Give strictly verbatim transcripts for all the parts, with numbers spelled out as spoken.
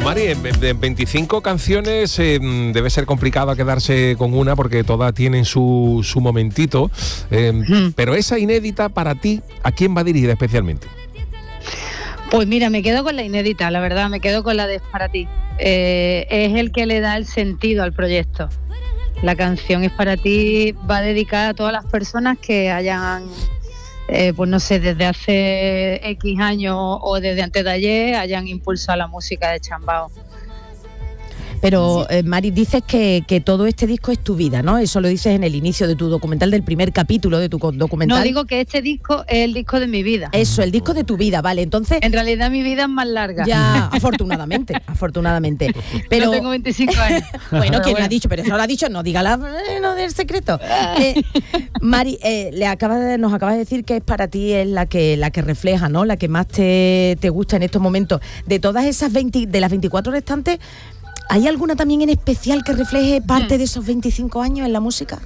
Mari, de veinticinco canciones eh, debe ser complicado quedarse con una porque todas tienen su, su momentito, eh, mm. pero esa inédita para ti, ¿a quién va dirigida especialmente? Pues mira, me quedo con la inédita, la verdad, me quedo con la de Es para ti. Eh, es el que le da el sentido al proyecto. La canción Es para ti va dedicada a todas las personas que hayan, eh, pues no sé, desde hace X años o desde antes de ayer, hayan impulsado la música de Chambao. Pero, eh, Mari, dices que, que todo este disco es tu vida, ¿no? Eso lo dices en el inicio de tu documental, del primer capítulo de tu documental. No, digo que este disco es el disco de mi vida. Eso, el disco de tu vida, vale. Entonces, en realidad mi vida es más larga. Ya, afortunadamente, afortunadamente. Pero no tengo veinticinco años. Bueno, ¿quién lo ha dicho? Pero eso lo ha dicho, no diga la, no del secreto. Eh, Mari, eh, le acaba de, nos acabas de decir que Es para ti es la que, la que refleja, ¿no? La que más te, te gusta en estos momentos. De todas esas veinte, de las veinticuatro restantes, ¿hay alguna también en especial que refleje parte de esos veinticinco años en la música?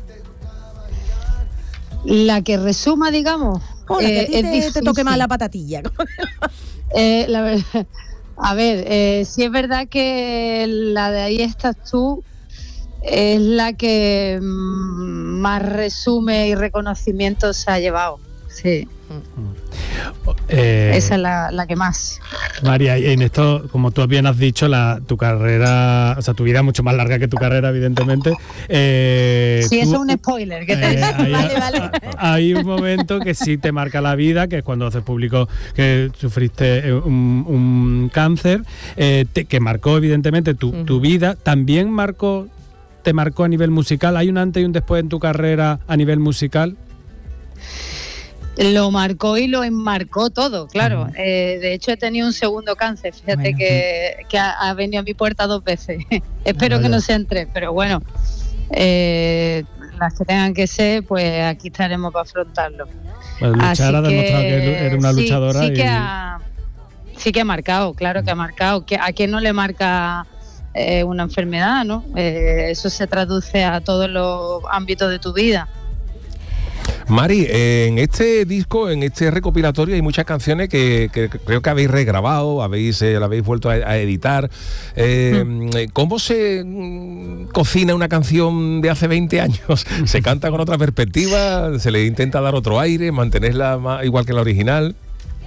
La que resuma, digamos. Oh, la que a ti eh, te, te toque más la patatilla. eh, la verdad, a ver, eh, sí es verdad que la de Ahí estás tú es la que mm, más resume y reconocimiento se ha llevado. Sí. Eh, Esa es la, la que más. María, en esto, como tú bien has dicho, la, tu carrera, o sea, tu vida es mucho más larga que tu carrera, evidentemente. Eh, sí, tú, eso es un spoiler. Que te eh, hay, vale, vale. Hay un momento que sí te marca la vida, que es cuando haces público que sufriste un, un cáncer, eh, te, que marcó evidentemente tu, uh-huh. tu vida. También marcó, te marcó a nivel musical. ¿Hay un antes y un después en tu carrera a nivel musical? Lo marcó y lo enmarcó todo, claro. Eh, de hecho, he tenido un segundo cáncer. Fíjate bueno, que, que ha, ha venido a mi puerta dos veces. Espero vale. que no sean tres, pero bueno, eh, las que tengan que ser, pues aquí estaremos para afrontarlo. Pues luchar ha demostrado que eres una sí, luchadora. Sí, y... que ha, sí que ha marcado, claro que ha marcado. ¿A quién no le marca eh, una enfermedad, no? Eh, eso se traduce a todos los ámbitos de tu vida. Mari, en este disco, en este recopilatorio hay muchas canciones que, que creo que habéis regrabado, habéis, eh, la habéis vuelto a, a editar. Eh, mm. ¿Cómo se mm, cocina una canción de hace veinte años? ¿Se canta con otra perspectiva? ¿Se le intenta dar otro aire? ¿Mantenerla más, igual que la original?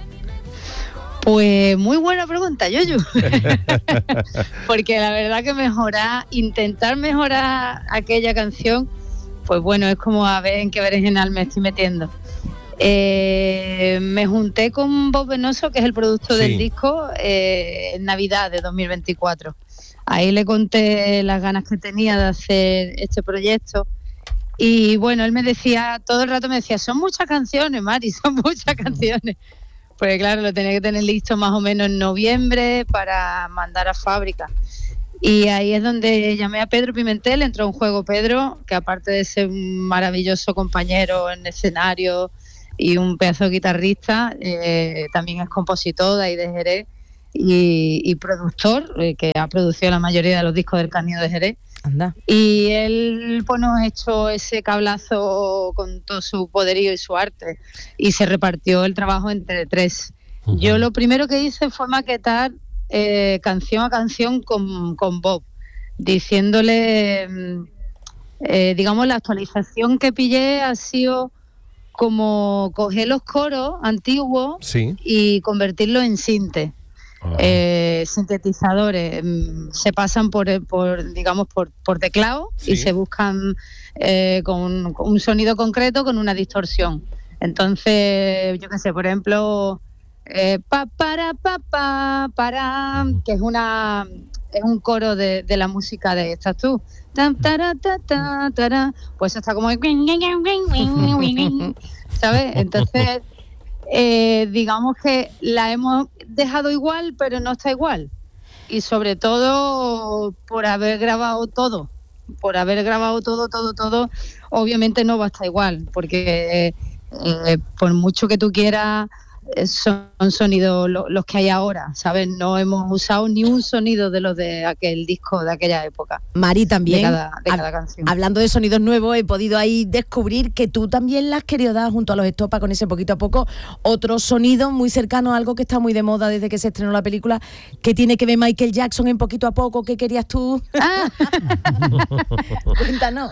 Pues muy buena pregunta, Yoyo. Porque la verdad que mejorar, intentar mejorar aquella canción, pues bueno, es como a ver en qué berenjenal me estoy metiendo. Eh, me junté con Bob Venoso, que es el productor sí. del disco, eh, en Navidad de dos mil veinticuatro. Ahí le conté las ganas que tenía de hacer este proyecto. Y bueno, él me decía, todo el rato me decía, son muchas canciones, Mari, son muchas canciones. Porque claro, lo tenía que tener listo más o menos en noviembre para mandar a fábrica. Y ahí es donde llamé a Pedro Pimentel, entró en juego Pedro, que aparte de ser un maravilloso compañero en escenario y un pedazo de guitarrista, eh, también es compositor de ahí de Jerez y, y productor, eh, que ha producido la mayoría de los discos del Canino de Jerez. Anda. Y él pues, nos echó ese cablazo con todo su poderío y su arte y se repartió el trabajo entre tres. Uh-huh. Yo lo primero que hice fue maquetar Eh, canción a canción con, con Bob, diciéndole, eh, digamos, la actualización que pillé ha sido como coger los coros antiguos sí. y convertirlos en sinte, oh. eh, sintetizadores, se pasan por, por digamos, por, por teclado sí. y se buscan eh, con, con un sonido concreto con una distorsión. Entonces, yo qué sé, por ejemplo... Eh, pa para pa pa para que es una es un coro de, de la música de Estás tú, ta, ta, ta, ta, ta, pues está como ¿sabes? Entonces eh, digamos que la hemos dejado igual pero no está igual y sobre todo por haber grabado todo por haber grabado todo todo todo obviamente no va a estar igual porque eh, eh, por mucho que tú quieras son sonidos lo, los que hay ahora, ¿sabes? No hemos usado ni un sonido de los de aquel disco de aquella época. Mari, también, de cada, de cada hab- canción. hablando de sonidos nuevos, he podido ahí descubrir que tú también le has querido dar junto a los Estopa con ese poquito a poco otro sonido muy cercano a algo que está muy de moda desde que se estrenó la película, que tiene que ver Michael Jackson en Poquito a Poco. ¿Qué querías tú? Ah. Cuéntanos.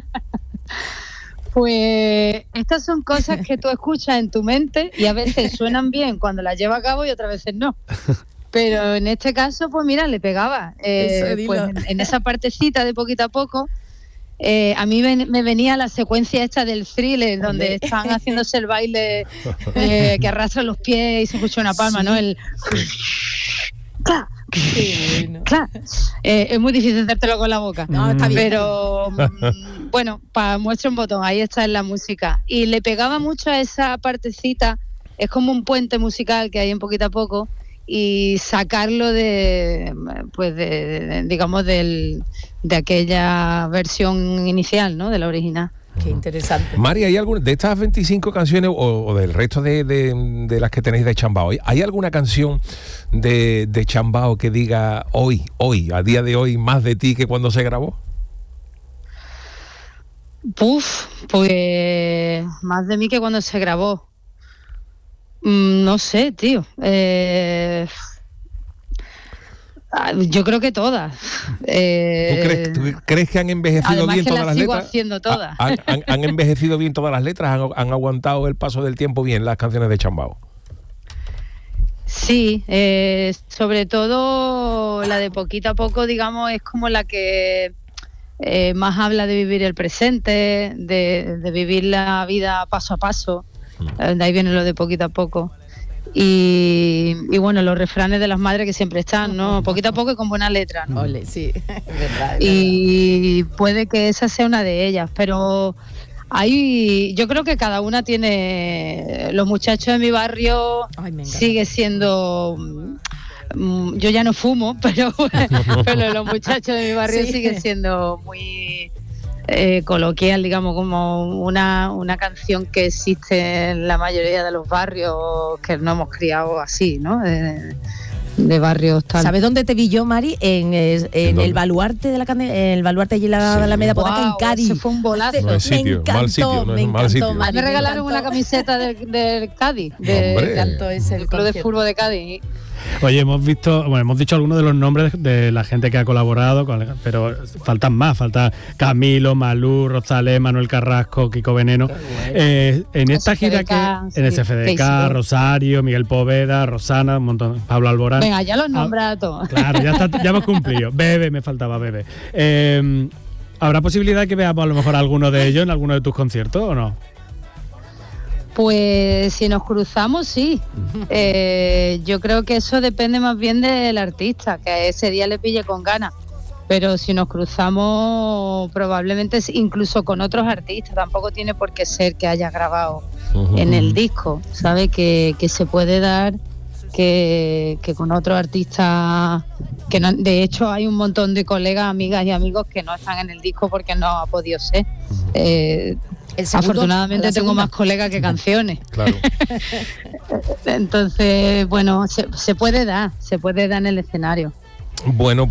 Pues estas son cosas que tú escuchas en tu mente y a veces suenan bien cuando las llevas a cabo y otras veces no. Pero en este caso, pues mira, le pegaba. Eh, Eso, dilo. pues en, en esa partecita de Poquito a Poco, eh, a mí me, me venía la secuencia esta del Thriller, donde Ole. están haciéndose el baile eh, que arrastran los pies y se escucha una palma, Sí. ¿no? El... ¡Cla! Qué bueno. ¡Cla! Eh, es muy difícil hacértelo con la boca. No, está bien. Pero mm, bueno, para muestra un botón, ahí está en la música. Y le pegaba mucho a esa partecita, es como un puente musical que hay en Poquito a Poco, y sacarlo de, pues de, de- digamos, del, de aquella versión inicial, ¿no? De la original. Qué interesante. Mari, ¿hay alguna de estas veinticinco canciones o, o del resto de, de- de las que tenéis de Chambao? ¿Hay alguna canción de, de Chambao que diga hoy, hoy, a día de hoy, más de ti que cuando se grabó? Puf, pues más de mí que cuando se grabó. Mm, no sé, tío. Eh, ah, yo creo que todas. Eh, ¿Tú crees, tú crees que han envejecido además bien que todas las las sigo letras? haciendo todas. ¿Han, han- han envejecido bien todas las letras? ¿Han, han aguantado el paso del tiempo bien las canciones de Chambao? Sí, eh, sobre todo la de Poquito a Poco, digamos, es como la que eh, más habla de vivir el presente, de, de vivir la vida paso a paso. Eh, de ahí viene lo de Poquito a Poco. Y, y bueno, los refranes de las madres que siempre están, ¿no? Poquito a poco y con buena letra, ¿no? Ole, sí, es verdad, es Y puede que esa sea una de ellas, pero hay, yo creo que cada una tiene, los muchachos de mi barrio Ay, me encanta. sigue siendo, mm, yo ya no fumo, pero, pero los muchachos de mi barrio Sí. siguen siendo muy eh, coloquial, digamos, como una, una canción que existe en la mayoría de los barrios que no hemos criado así, ¿no? De, de barrios tal. ¿Sabes dónde te vi yo, Mari? En, eh, en dónde? el baluarte de la Cande- en el baluarte allí en la Sí. Alameda Podaca, en Guau, Cádiz. ese fue un bolazo. No hay sitio, me encantó, mal sitio, no es me un mal encantó, sitio. Mari, me me regalaron encantó. una camiseta del, del Cádiz, de, Hombre. Me encantó ese del Club de concierto. Fútbol de Cádiz. Oye, hemos visto, bueno, hemos dicho algunos de los nombres de la gente que ha colaborado, con- pero faltan más, falta Camilo, Malú, Rosalén, Manuel Carrasco, Kiko Veneno. Eh, en esta S F D gira K, que en sí, S F D K, Facebook. Rosario, Miguel Poveda, Rosana, un montón, Pablo Alborán. Venga, ya los Ah, nombra a todos. Claro, ya, está, ya hemos cumplido. Bebe, me faltaba Bebe. Eh, ¿Habrá posibilidad de que veamos a lo mejor alguno de ellos en alguno de tus conciertos o no? Pues si nos cruzamos, sí. Eh, yo creo que eso depende más bien del artista, que ese día le pille con ganas. Pero si nos cruzamos, probablemente sí, incluso con otros artistas, tampoco tiene por qué ser que haya grabado en el disco, ¿sabe? Que, que se puede dar que, que con otros artistas, que no, de hecho hay un montón de colegas, amigas y amigos que no están en el disco porque no ha podido ser. Eh, El segundo, afortunadamente la tengo segunda. más colegas que canciones. Claro. Entonces, bueno, se, se puede dar, se puede dar en el escenario. Bueno,